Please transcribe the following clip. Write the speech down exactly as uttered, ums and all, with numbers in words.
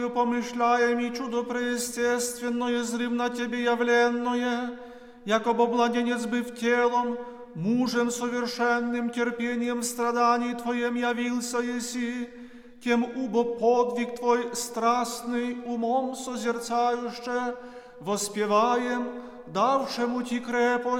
помышляем и чудо преестественное, зрим на Тебе явленное, якобы младенец быв телом, мужем совершенным терпением страданий Твоем явился еси, тем убо подвиг Твой страстный умом созерцающе, воспеваем, давшему Ти крепость,